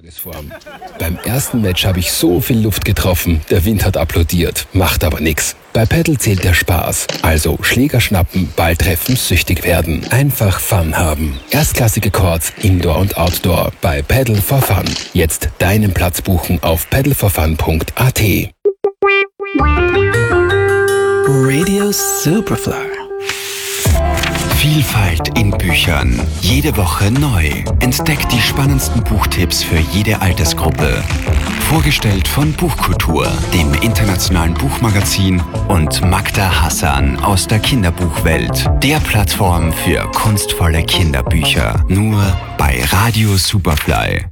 Tagesform. Beim ersten Match habe ich so viel Luft getroffen, der Wind hat applaudiert, macht aber nix. Bei Paddle zählt der Spaß, also Schläger schnappen, Ball treffen, süchtig werden. Einfach Fun haben. Erstklassige Courts, Indoor und Outdoor bei Paddle for Fun. Jetzt deinen Platz buchen auf paddleforfun.at. Radio Superfly. Vielfalt in Büchern. Jede Woche neu. Entdeckt die spannendsten Buchtipps für jede Altersgruppe. Vorgestellt von Buchkultur, dem internationalen Buchmagazin, und Magda Hassan aus der Kinderbuchwelt. Der Plattform für kunstvolle Kinderbücher. Nur bei Radio Superfly.